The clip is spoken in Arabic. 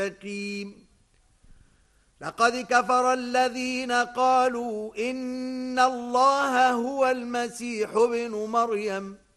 مستقيم. لقد كفر الذين قالوا إن الله هو المسيح ابن مريم